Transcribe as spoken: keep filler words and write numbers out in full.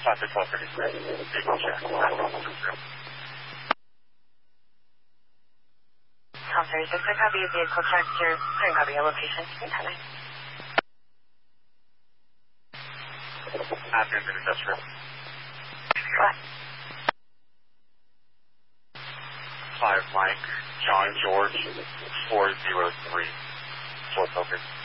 five six one thirty-three. Vehicle check. Tom thirty-six, I copy your vehicle check. Your current copy your location. Can you tell me? Afternoon industrial. What? Five Mike, John George, four zero three. Four focus.